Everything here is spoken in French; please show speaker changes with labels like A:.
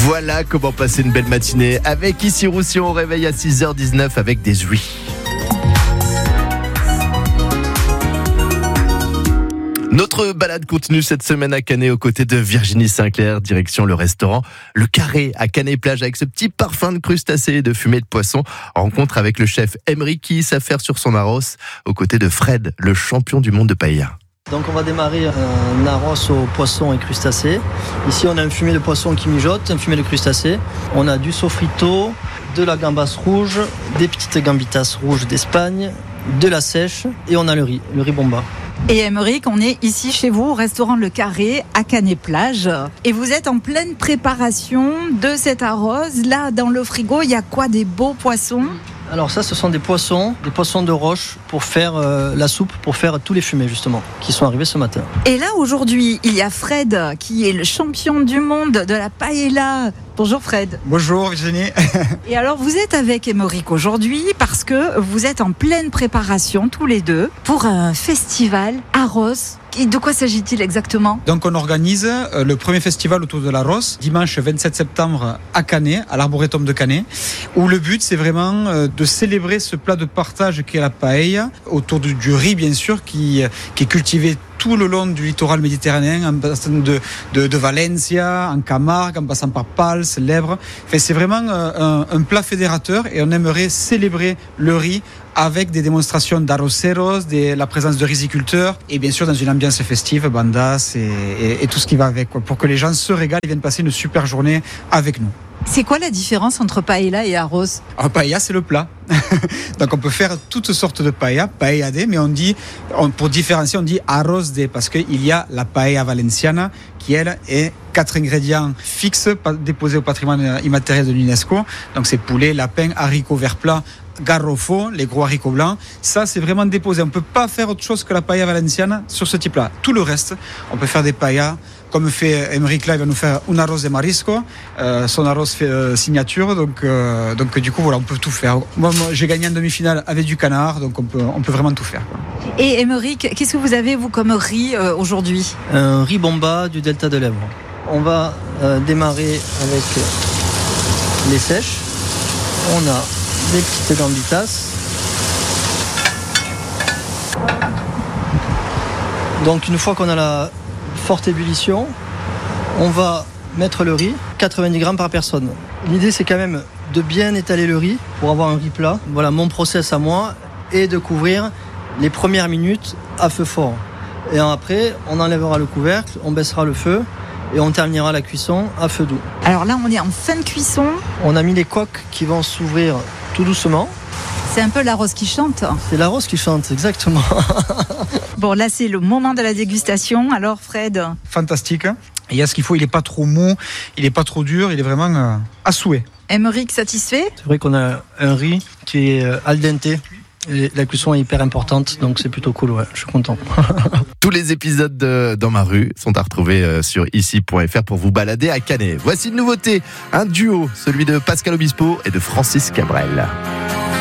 A: Voilà comment passer une belle matinée avec Ici Roussillon au réveil à 6h19 avec des Zui. Notre balade continue cette semaine à Canet aux côtés de Virginie Sinclair, direction le restaurant Le Carré à Canet-Plage avec ce petit parfum de crustacés et de fumée de poisson. Rencontre avec le chef Émeric qui s'affaire sur son arros aux côtés de Fred, le champion du monde de paella.
B: Donc on va démarrer un arros au poisson et crustacés. Ici on a un fumet de poisson qui mijote, un fumet de crustacés. On a du sofrito, de la gambasse rouge, des petites gambitas rouges d'Espagne, de la sèche et on a le riz bomba.
C: Et Émeric, on est ici chez vous au restaurant Le Carré à Canet-Plage et vous êtes en pleine préparation de cet arros. Là dans le frigo, il y a quoi? Des beaux poissons?
B: Alors ça, ce sont des poissons de roche pour faire la soupe, pour faire tous les fumets justement, qui sont arrivés ce matin.
C: Et là aujourd'hui, il y a Fred qui est le champion du monde de la paella. Bonjour Fred.
D: Bonjour Virginie.
C: Et alors vous êtes avec Émeric aujourd'hui parce que vous êtes en pleine préparation tous les deux pour un festival arros. Et de quoi s'agit-il exactement?
D: Donc on organise le premier festival autour de l'arros dimanche 27 septembre à Canet, à l'Arboretum de Canet, où le but c'est vraiment de célébrer ce plat de partage qu'est la paella, autour du riz bien sûr, qui est cultivé tout le long du littoral méditerranéen, en passant de Valencia, en Camargue, en passant par Pals, Lèbres. Enfin, c'est vraiment un plat fédérateur et on aimerait célébrer le riz avec des démonstrations d'arroceros, la présence de riziculteurs et bien sûr dans une ambiance festive, bandas et tout ce qui va avec, quoi, pour que les gens se régalent et viennent passer une super journée avec nous.
C: C'est quoi la différence entre paella et arros?
D: Paella, c'est le plat. Donc on peut faire toutes sortes de paella-de, mais pour différencier, on dit arroz de, parce qu'il y a la paella valenciana qui, elle, est 4 ingrédients fixes déposés au patrimoine immatériel de l'UNESCO. Donc c'est poulet, lapin, haricots verts plats, garrofo, les gros haricots blancs. Ça, c'est vraiment déposé. On ne peut pas faire autre chose que la paella valenciana sur ce type-là. Tout le reste, on peut faire des paellas. Comme fait Émeric là, il va nous faire un arroz de marisco, son arroz signature. Donc du coup, voilà, on peut tout faire. Moi, j'ai gagné en demi-finale avec du canard, donc on peut vraiment tout faire, quoi.
C: Et Émeric, qu'est-ce que vous avez, vous, comme riz aujourd'hui?
B: Un riz bomba du delta de l'Èbre. On va démarrer avec les sèches. On a des petites gambitas. Donc une fois qu'on a la forte ébullition, on va mettre le riz, 90 grammes par personne. L'idée c'est quand même de bien étaler le riz pour avoir un riz plat. Voilà mon process à moi, et de couvrir les premières minutes à feu fort. Et après, on enlèvera le couvercle, on baissera le feu et on terminera la cuisson à feu doux.
C: Alors là, on est en fin de cuisson.
B: On a mis les coques qui vont s'ouvrir tout doucement.
C: C'est un peu l'arros qui chante.
B: C'est l'arros qui chante, exactement.
C: Bon, là, c'est le moment de la dégustation. Alors, Fred?
D: Fantastique. Il y a ce qu'il faut, il n'est pas trop mou, il n'est pas trop dur, il est vraiment à souhait.
C: Émeric, satisfait?
B: C'est vrai qu'on a un riz qui est al dente. Et la cuisson est hyper importante, donc c'est plutôt cool, ouais, je suis content.
A: Tous les épisodes de Dans ma rue sont à retrouver sur ici.fr pour vous balader à Canet. Voici une nouveauté, un duo, celui de Pascal Obispo et de Francis Cabrel.